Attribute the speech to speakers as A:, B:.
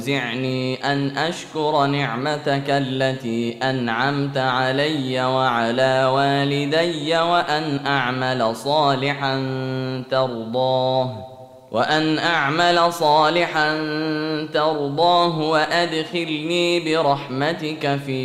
A: أوزعني أن أشكر نعمتك التي أنعمت علي وعلى والدي وأن أعمل صالحا ترضاه وأدخلني برحمتك في